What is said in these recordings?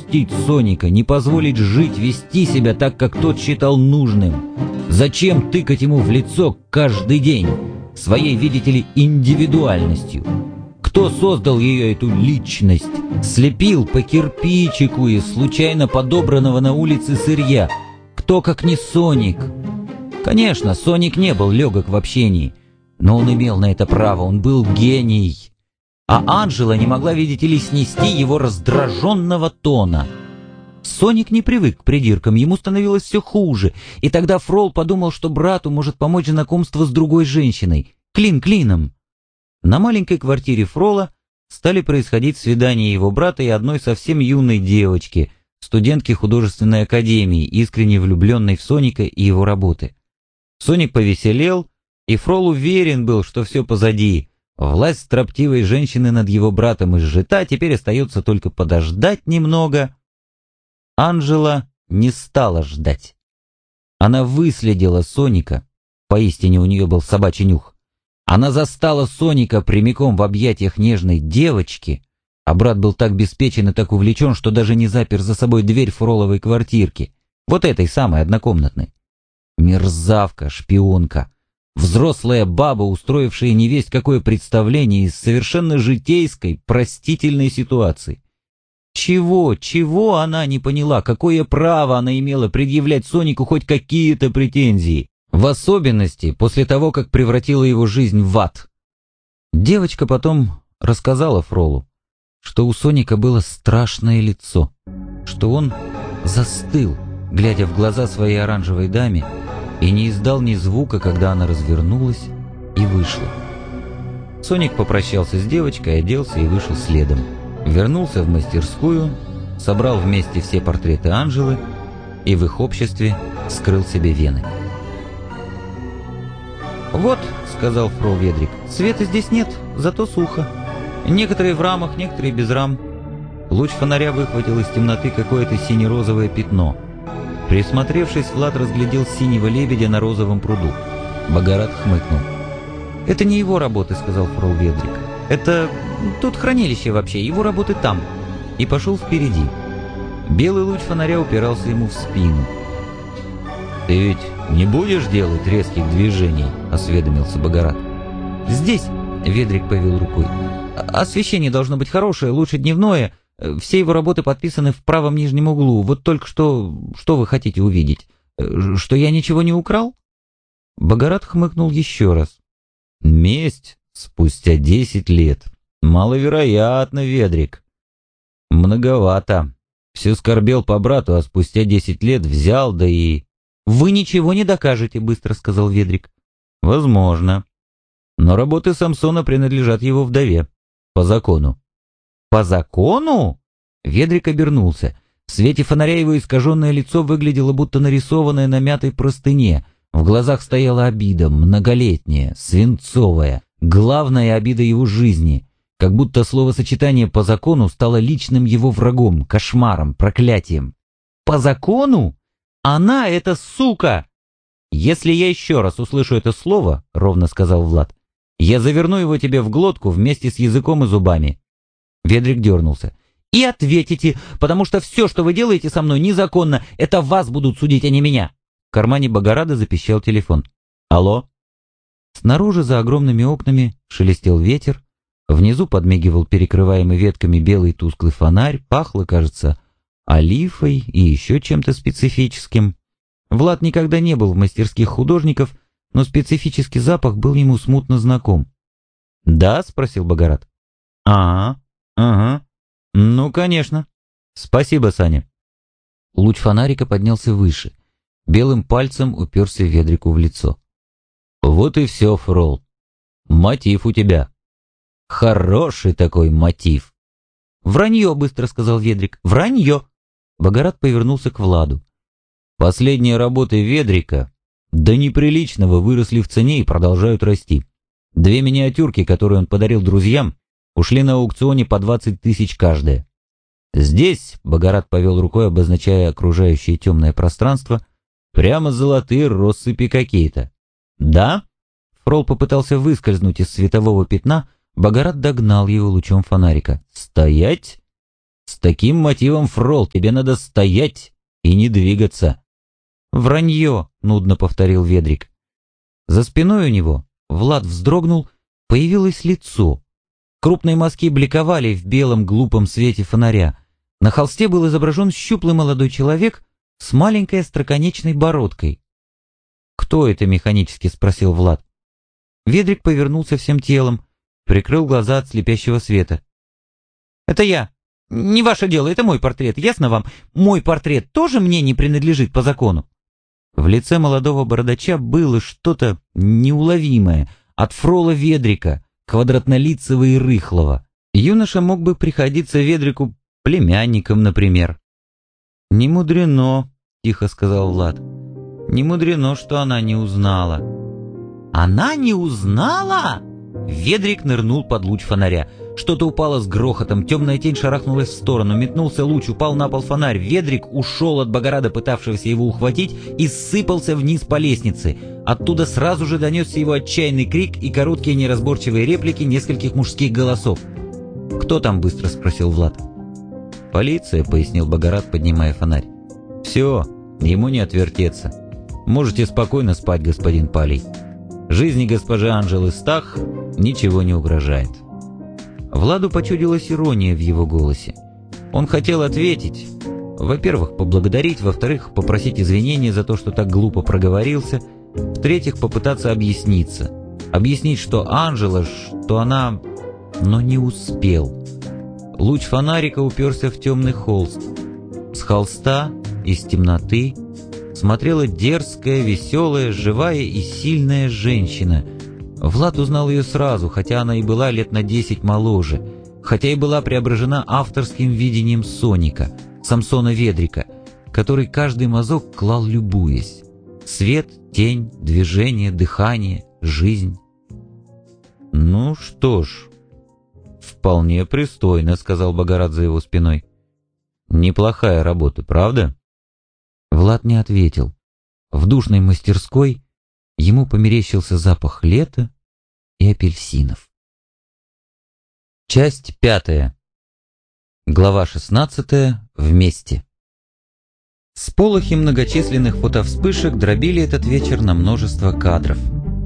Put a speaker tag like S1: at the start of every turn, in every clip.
S1: отпустить Соника, не позволить жить, вести себя так, как тот считал нужным? Зачем тыкать ему в лицо каждый день своей, видите ли, индивидуальностью? Кто создал ее, эту личность? Слепил по кирпичику из случайно подобранного на улице сырья. Кто, как не Соник? Конечно, Соник не был легок в общении, но он имел на это право, он был гений. А Анжела не могла, видите ли, снести его раздраженного тона. Соник не привык к придиркам, ему становилось все хуже, и тогда Фрол подумал, что брату может помочь знакомство с другой женщиной, клин клином. На маленькой квартире Фрола стали происходить свидания его брата и одной совсем юной девочки, студентки художественной академии, искренне влюбленной в Соника и его работы. Соник повеселел, и Фрол уверен был, что все позади. Власть строптивой женщины над его братом изжита, теперь остается только подождать немного. Анжела не стала ждать. Она выследила Соника, поистине у нее был собачий нюх. Она застала Соника прямиком в объятиях нежной девочки, а брат был так беспечен и так увлечен, что даже не запер за собой дверь Фроловой квартирки, вот этой самой однокомнатной. Мерзавка, шпионка. Взрослая баба, устроившая невесть какое представление из совершенно житейской, простительной ситуации. Чего она не поняла, какое право она имела предъявлять Сонику хоть какие-то претензии, в особенности после того, как превратила его жизнь в ад. Девочка потом рассказала Фролу, что у Соника было страшное лицо, что он застыл, глядя в глаза своей оранжевой даме, и не издал ни звука, когда она развернулась и вышла. Соник попрощался с девочкой, оделся и вышел следом. Вернулся в мастерскую, собрал вместе все портреты Анжелы и в их обществе вскрыл себе вены. «Вот», — сказал Фрол Ведрик, — «света здесь нет, зато сухо. Некоторые в рамах, некоторые без рам». Луч фонаря выхватил из темноты какое-то сине-розовое пятно. Присмотревшись, Влад разглядел синего лебедя на розовом пруду. Богорат хмыкнул. «Это не его работы», — сказал Фрол Ведрик. «Это... тут хранилище вообще, его работы там». И пошел впереди. Белый луч фонаря упирался ему в спину. «Ты ведь не будешь делать резких движений?» — осведомился Богорат. «Здесь», — Ведрик повел рукой. «Освещение должно быть хорошее, лучше дневное. Все его работы подписаны в правом нижнем углу. Вот только что вы хотите увидеть? Что я ничего не украл?» Богорат хмыкнул еще раз. «Месть спустя 10 лет. Маловероятно, Ведрик. Многовато. Все скорбел по брату, а спустя 10 лет взял, да и...» «Вы ничего не докажете», — быстро сказал Ведрик. «Возможно. Но работы Самсона принадлежат его вдове. По закону». «По закону?» Ведрик обернулся. В свете фонаря его искаженное лицо выглядело, будто нарисованное на мятой простыне. В глазах стояла обида, многолетняя, свинцовая, главная обида его жизни. Как будто словосочетание «по закону» стало личным его врагом, кошмаром, проклятием. «По закону? Она — это сука!» «Если я еще раз услышу это слово, — ровно сказал Влад, — я заверну его тебе в глотку вместе с языком и зубами». Ведрик дернулся. «И ответите, потому что все, что вы делаете со мной, незаконно. Это вас будут судить, а не меня». В кармане Богорада запищал телефон. «Алло?» Снаружи, за огромными окнами, шелестел ветер. Внизу подмигивал перекрываемый ветками белый тусклый фонарь. Пахло, кажется, олифой и еще чем-то специфическим. Влад никогда не был в мастерских художников, но специфический запах был ему смутно знаком. «Да?» — спросил Богорат. «Ага. Ну, конечно. Спасибо, Саня». Луч фонарика поднялся выше. Белым пальцем уперся Ведрику в лицо. «Вот и все, Фрол. Мотив у тебя. Хороший такой мотив». «Вранье», — быстро сказал Ведрик. «Вранье». Богорат повернулся к Владу. «Последние работы Ведрика до неприличного выросли в цене и продолжают расти. 2 миниатюрки, которые он подарил друзьям, ушли на аукционе по 20 тысяч каждая. Здесь, — Богорат повел рукой, обозначая окружающее темное пространство, — прямо золотые россыпи какие-то». «Да?» Фрол попытался выскользнуть из светового пятна, Богорат догнал его лучом фонарика. «Стоять! С таким мотивом, Фрол, тебе надо стоять и не двигаться. Вранье, нудно повторил Ведрик. За спиной у него Влад вздрогнул, появилось лицо. Крупные мазки бликовали в белом глупом свете фонаря. На холсте был изображен щуплый молодой человек с маленькой остроконечной бородкой. «Кто это?» — механически спросил Влад. Ведрик повернулся всем телом, прикрыл глаза от слепящего света. «Это я. Не ваше дело, это мой портрет, ясно вам? Мой портрет тоже мне не принадлежит по закону». В лице молодого бородача было что-то неуловимое, от Фрола Ведрика, квадратнолицего и рыхлого. Юноша мог бы приходиться Ведрику племянником, например. «Не мудрено», — тихо сказал Влад. «Не мудрено, что она не узнала». «Она не узнала?» Ведрик нырнул под луч фонаря. Что-то упало с грохотом, темная тень шарахнулась в сторону, метнулся луч, упал на пол фонарь. Ведрик ушел от Богорада, пытавшегося его ухватить, и сыпался вниз по лестнице. Оттуда сразу же донесся его отчаянный крик и короткие неразборчивые реплики нескольких мужских голосов. «Кто там?» — быстро спросил Влад. «Полиция», — пояснил Богорад, поднимая фонарь. «Все, ему не отвертеться. Можете спокойно спать, господин Палий. Жизни госпожи Анжелы Стах ничего не угрожает». Владу почудилась ирония в его голосе. Он хотел ответить. Во-первых, поблагодарить, во-вторых, попросить извинения за то, что так глупо проговорился, в-третьих, попытаться объясниться. Объяснить, что Анжела, что она... Но не успел. Луч фонарика уперся в темный холст. С холста, из темноты, смотрела дерзкая, веселая, живая и сильная женщина. Влад узнал ее сразу, хотя она и была лет на 10 моложе, хотя и была преображена авторским видением Соника, Самсона Ведрика, который каждый мазок клал, любуясь. Свет, тень, движение, дыхание, жизнь. «Ну что ж, вполне пристойно», — сказал Богорад за его спиной. «Неплохая работа, правда?» Влад не ответил. В душной мастерской ему померещился запах лета и апельсинов. Часть 5. Глава 16. Вместе. Сполохи многочисленных фотовспышек дробили этот вечер на множество кадров.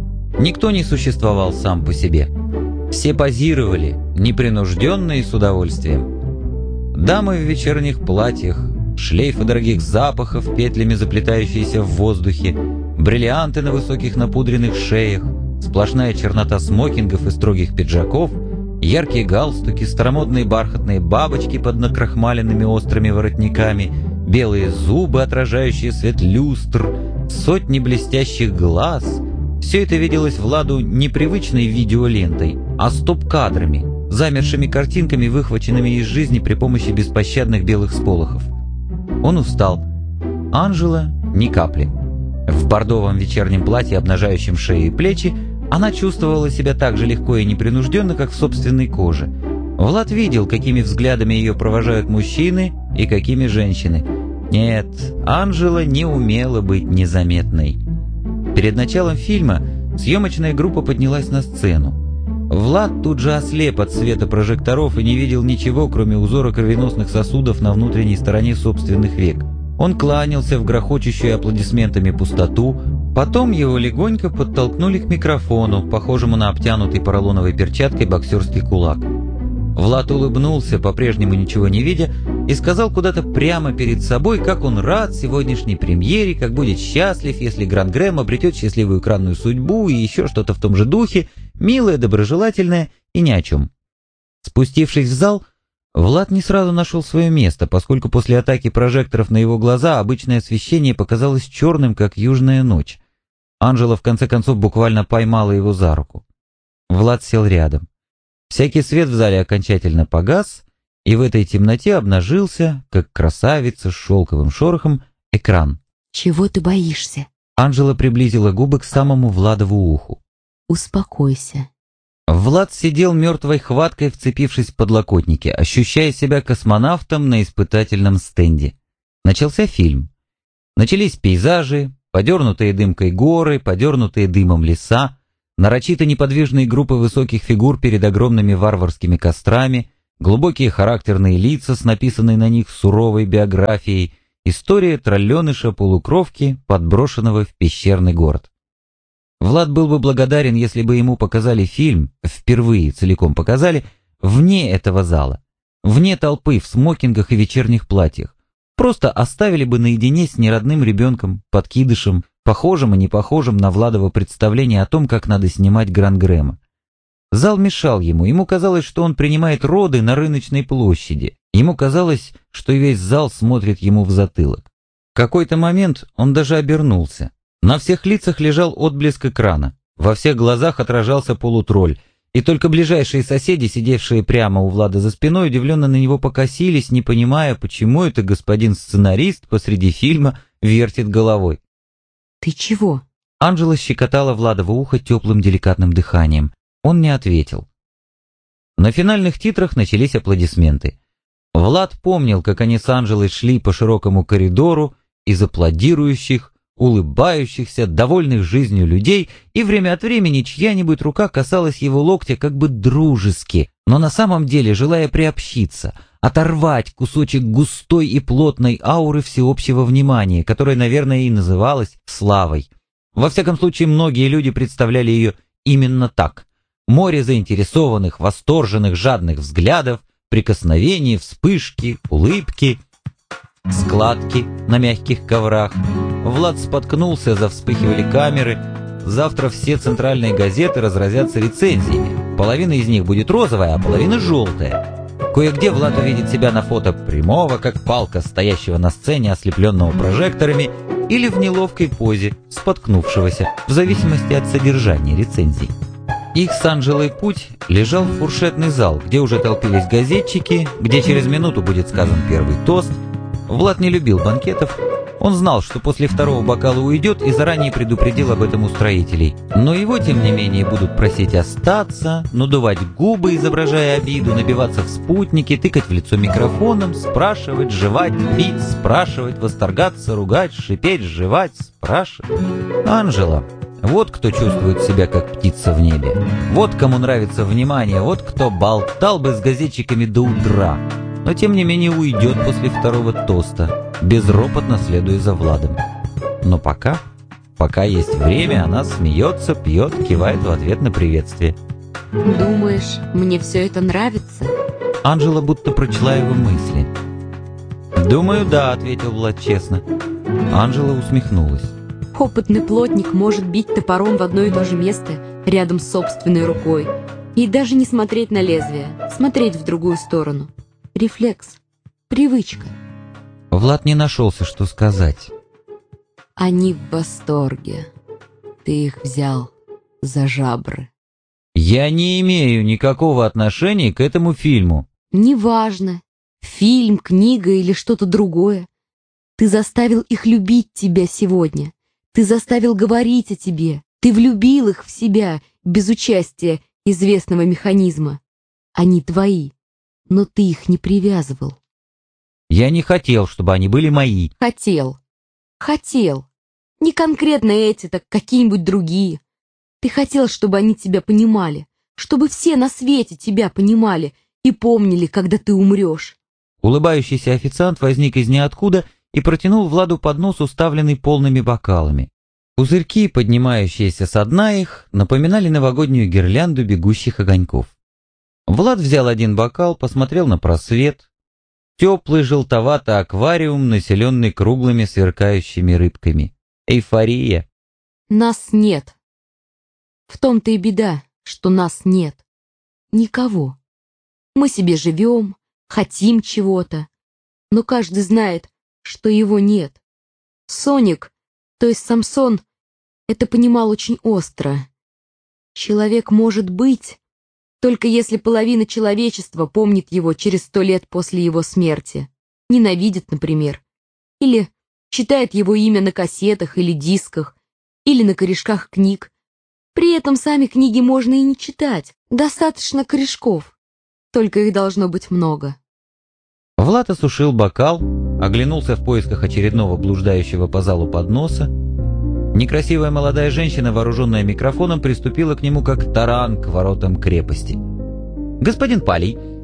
S1: Никто не существовал сам по себе. Все позировали, непринужденно и с удовольствием. Дамы в вечерних платьях, шлейфы дорогих запахов, петлями заплетающиеся в воздухе, бриллианты на высоких напудренных шеях, сплошная чернота смокингов и строгих пиджаков, яркие галстуки, старомодные бархатные бабочки под накрахмаленными острыми воротниками, белые зубы, отражающие свет люстр, сотни блестящих глаз. Все это виделось Владу не привычной видеолентой, а стоп-кадрами, замершими картинками, выхваченными из жизни при помощи беспощадных белых сполохов. Он устал. Анжела — ни капли. В бордовом вечернем платье, обнажающем шею и плечи, она чувствовала себя так же легко и непринужденно, как в собственной коже. Влад видел, какими взглядами ее провожают мужчины и какими женщины. Нет, Анжела не умела быть незаметной. Перед началом фильма съемочная группа поднялась на сцену. Влад тут же ослеп от света прожекторов и не видел ничего, кроме узора кровеносных сосудов на внутренней стороне собственных век. Он кланялся в грохочущую аплодисментами пустоту, потом его легонько подтолкнули к микрофону, похожему на обтянутый поролоновой перчаткой боксерский кулак. Влад улыбнулся, по-прежнему ничего не видя, и сказал куда-то прямо перед собой, как он рад сегодняшней премьере, как будет счастлив, если Грант Грэм обретет счастливую экранную судьбу и еще что-то в том же духе, милое, доброжелательное и ни о чем. Спустившись в зал, Влад не сразу нашел свое место, поскольку после атаки прожекторов на его глаза обычное освещение показалось черным, как южная ночь. Анжела в конце концов буквально поймала его за руку. Влад сел рядом. Всякий свет в зале окончательно погас, и в этой темноте обнажился, как красавица с шелковым шорохом, экран.
S2: «Чего ты боишься?»
S1: Анжела приблизила губы к самому Владову уху.
S2: «Успокойся».
S1: Влад сидел мертвой хваткой, вцепившись в подлокотники, ощущая себя космонавтом на испытательном стенде. Начался фильм. Начались пейзажи, подернутые дымкой горы, подернутые дымом леса, нарочито неподвижные группы высоких фигур перед огромными варварскими кострами, Глубокие характерные лица с написанной на них суровой биографией, история тролленыша-полукровки, подброшенного в пещерный город. Влад был бы благодарен, если бы ему показали фильм, впервые целиком показали, вне этого зала, вне толпы в смокингах и вечерних платьях. Просто оставили бы наедине с неродным ребенком, подкидышем, похожим и не похожим на Владово представление о том, как надо снимать Гран-Грэма. Зал мешал ему казалось, что он принимает роды на рыночной площади, ему казалось, что весь зал смотрит ему в затылок. В какой-то момент он даже обернулся. На всех лицах лежал отблеск экрана, во всех глазах отражался полутролль, и только ближайшие соседи, сидевшие прямо у Влада за спиной, удивленно на него покосились, не понимая, почему это господин сценарист посреди фильма вертит головой.
S2: «Ты чего?»
S1: Анжела щекотала Владово ухо теплым деликатным дыханием. Он не ответил. На финальных титрах начались аплодисменты. Влад помнил, как они с Анжелой шли по широкому коридору из аплодирующих, улыбающихся, довольных жизнью людей, и время от времени чья-нибудь рука касалась его локтя как бы дружески, но на самом деле желая приобщиться, оторвать кусочек густой и плотной ауры всеобщего внимания, которая, наверное, и называлась славой. Во всяком случае, многие люди представляли ее именно так. Море заинтересованных, восторженных, жадных взглядов, прикосновений, вспышки, улыбки, складки на мягких коврах. Влад споткнулся, завспыхивали камеры. Завтра все центральные газеты разразятся рецензиями. Половина из них будет розовая, а половина желтая. Кое-где Влад увидит себя на фото прямого, как палка, стоящего на сцене, ослепленного прожекторами, или в неловкой позе, споткнувшегося, в зависимости от содержания рецензий. Их с Анжелой путь лежал в фуршетный зал, где уже толпились газетчики, где через минуту будет сказан первый тост. Влад не любил банкетов. Он знал, что после второго бокала уйдет, и заранее предупредил об этом устроителей. Но его, тем не менее, будут просить остаться, надувать губы, изображая обиду, набиваться в спутники, тыкать в лицо микрофоном, спрашивать, жевать, пить, спрашивать, восторгаться, ругать, шипеть, жевать, спрашивать. Анжела. Вот кто чувствует себя как птица в небе. Вот кому нравится внимание, вот кто болтал бы с газетчиками до утра. Но тем не менее уйдет после второго тоста, безропотно следуя за Владом. Но пока есть время, она смеется, пьет, кивает в ответ на приветствие.
S2: «Думаешь, мне все это нравится?»
S1: Анжела будто прочла его мысли. «Думаю, да», — ответил Влад честно. Анжела усмехнулась.
S2: Опытный плотник может бить топором в одно и то же место, рядом с собственной рукой, и даже не смотреть на лезвие, смотреть в другую сторону. Рефлекс. Привычка.
S1: Влад не нашелся, что сказать.
S2: Они в восторге. Ты их взял за жабры.
S1: Я не имею никакого отношения к этому фильму.
S2: Неважно, фильм, книга или что-то другое. Ты заставил их любить тебя сегодня. Ты заставил говорить о тебе. Ты влюбил их в себя без участия известного механизма. Они твои, но ты их не привязывал.
S1: Я не хотел, чтобы они были мои.
S2: Хотел. Не конкретно эти, так какие-нибудь другие. Ты хотел, чтобы они тебя понимали, чтобы все на свете тебя понимали и помнили, когда ты умрешь.
S1: Улыбающийся официант возник из ниоткуда и протянул Владу поднос, уставленный полными бокалами. Пузырьки, поднимающиеся со дна их, напоминали новогоднюю гирлянду бегущих огоньков. Влад взял один бокал, посмотрел на просвет. Теплый желтоватый аквариум, населенный круглыми сверкающими рыбками. Эйфория.
S2: Нас нет. В том-то и беда, что нас нет. Никого. Мы себе живем, хотим чего-то, но каждый знает, что его нет. Соник, то есть Самсон, это понимал очень остро. Человек может быть, только если половина человечества помнит его через 100 лет после его смерти. Ненавидит, например. Или читает его имя на кассетах или дисках, или на корешках книг. При этом сами книги можно и не читать. Достаточно корешков. Только их должно быть много.
S1: Влад осушил бокал, оглянулся в поисках очередного блуждающего по залу подноса. Некрасивая молодая женщина, вооруженная микрофоном, приступила к нему как таран к воротам крепости. «Господин Палий,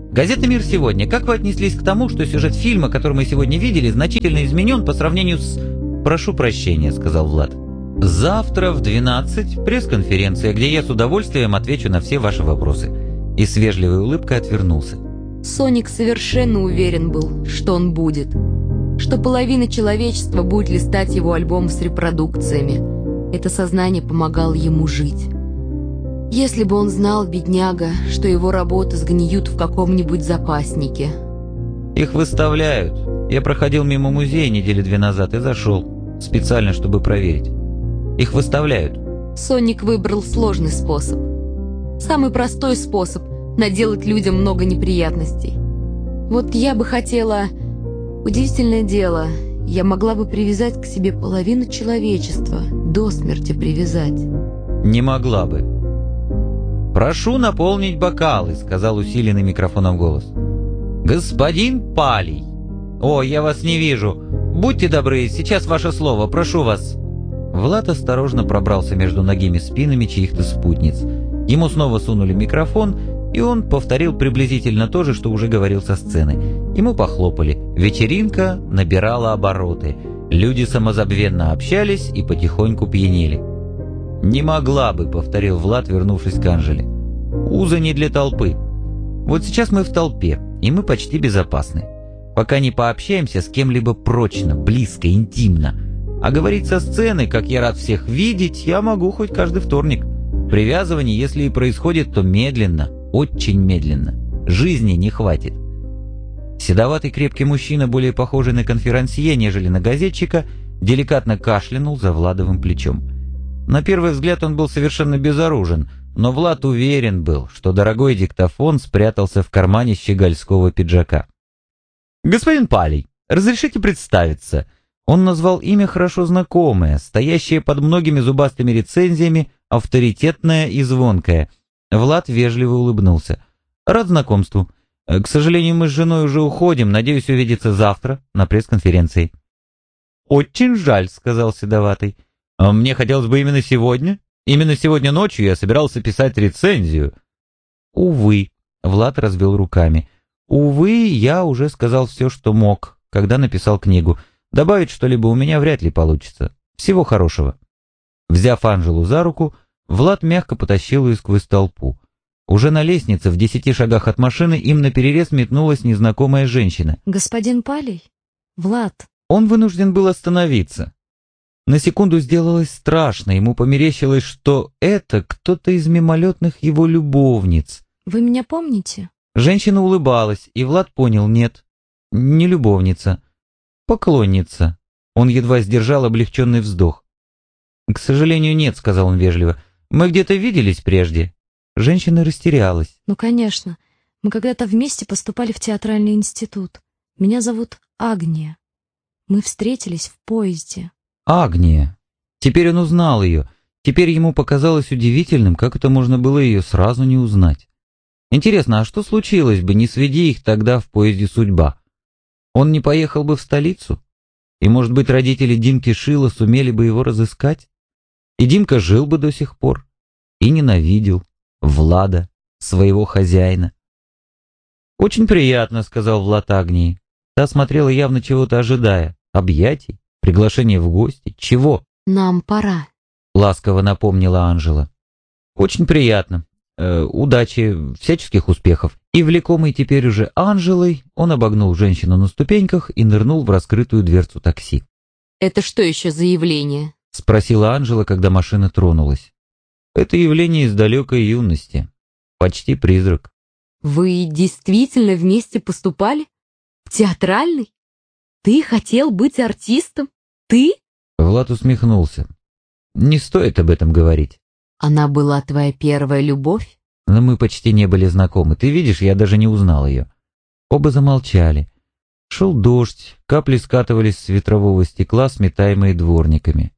S1: Газета «Мир» сегодня. Как вы отнеслись к тому, что сюжет фильма, который мы сегодня видели, значительно изменен по сравнению с... «Прошу прощения», — сказал Влад. «Завтра в 12 пресс-конференция, где я с удовольствием отвечу на все ваши вопросы». И с вежливой улыбкой отвернулся.
S2: Соник совершенно уверен был, что он будет. Что половина человечества будет листать его альбом с репродукциями. Это сознание помогало ему жить. Если бы он знал, бедняга, что его работы сгниют в каком-нибудь запаснике.
S1: Их выставляют. Я проходил мимо музея недели 2 назад и зашел. Специально, чтобы проверить. Их выставляют.
S2: Соник выбрал сложный способ. Самый простой способ — наделать людям много неприятностей. Вот я бы хотела... Удивительное дело, я могла бы привязать к себе половину человечества, до смерти привязать.
S1: Не могла бы. «Прошу наполнить бокалы», — сказал усиленный микрофоном голос. «Господин Палий». «О, я вас не вижу. Будьте добры, сейчас ваше слово, прошу вас». Влад осторожно пробрался между ногими спинами чьих-то спутниц. Ему снова сунули микрофон, и он повторил приблизительно то же, что уже говорил со сцены. Ему похлопали. Вечеринка набирала обороты. Люди самозабвенно общались и потихоньку пьянели. «Не могла бы», — повторил Влад, вернувшись к Анжеле. «Узы не для толпы. Вот сейчас мы в толпе, и мы почти безопасны. Пока не пообщаемся с кем-либо прочно, близко, интимно. А говорить со сцены, как я рад всех видеть, я могу хоть каждый вторник. Привязывание, если и происходит, то медленно, очень медленно. Жизни не хватит». Седоватый крепкий мужчина, более похожий на конферансье, нежели на газетчика, деликатно кашлянул за Владовым плечом. На первый взгляд он был совершенно безоружен, но Влад уверен был, что дорогой диктофон спрятался в кармане щегольского пиджака. «Господин Палий, разрешите представиться?» Он назвал имя хорошо знакомое, стоящее под многими зубастыми рецензиями, авторитетное и звонкое. Влад вежливо улыбнулся. «Рад знакомству. К сожалению, мы с женой уже уходим, надеюсь увидеться завтра на пресс-конференции». «Очень жаль», — сказал Седоватый. «Мне хотелось бы именно сегодня. Именно сегодня ночью я собирался писать рецензию». «Увы», — Влад развел руками. «Увы, я уже сказал все, что мог, когда написал книгу. Добавить что-либо у меня вряд ли получится. Всего хорошего». Взяв Анжелу за руку, Влад мягко потащил ее сквозь толпу. Уже на лестнице, в 10 шагах от машины, им наперерез метнулась незнакомая женщина.
S2: «Господин Палий? Влад». Он
S1: вынужден был остановиться. На секунду сделалось страшно, ему померещилось, что это кто-то из мимолетных его любовниц.
S2: «Вы меня помните?»
S1: Женщина улыбалась, и Влад понял, нет, не любовница, поклонница. Он едва сдержал облегченный вздох. «К сожалению, нет», — сказал он вежливо. «Мы где-то виделись прежде». Женщина растерялась.
S2: «Ну, конечно. Мы когда-то вместе поступали в театральный институт. Меня зовут Агния. Мы встретились в поезде».
S1: Агния. Теперь он узнал ее. Теперь ему показалось удивительным, как это можно было ее сразу не узнать. Интересно, а что случилось бы, не сведи их тогда в поезде судьба? Он не поехал бы в столицу? И, может быть, родители Димки Шила сумели бы его разыскать? И Димка жил бы до сих пор. И ненавидел Влада, своего хозяина. «Очень приятно», — сказал Влад Агнии. Та смотрела явно чего-то ожидая. Объятий? Приглашение в гости? Чего?
S2: «Нам пора»,
S1: — ласково напомнила Анжела. «Очень приятно. Удачи, всяческих успехов». И, влекомый теперь уже Анжелой, он обогнул женщину на ступеньках и нырнул в раскрытую дверцу такси.
S2: «Это что еще за явление?»
S1: — спросила Анжела, когда машина тронулась. «Это явление из далекой юности. Почти призрак».
S2: «Вы действительно вместе поступали? В театральный? Ты хотел быть артистом? Ты?»
S1: Влад усмехнулся. «Не стоит об этом говорить».
S2: «Она была твоя первая любовь?»
S1: «Но мы почти не были знакомы. Ты видишь, я даже не узнал ее». Оба замолчали. Шел дождь, капли скатывались с ветрового стекла, сметаемые дворниками.